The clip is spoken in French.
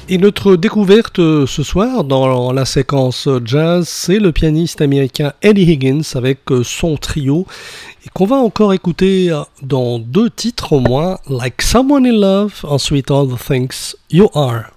Et notre découverte ce soir dans la séquence jazz, c'est le pianiste américain Eddie Higgins avec son trio et qu'on va encore écouter dans deux titres au moins, Like Someone in Love, ensuite All the Things You Are.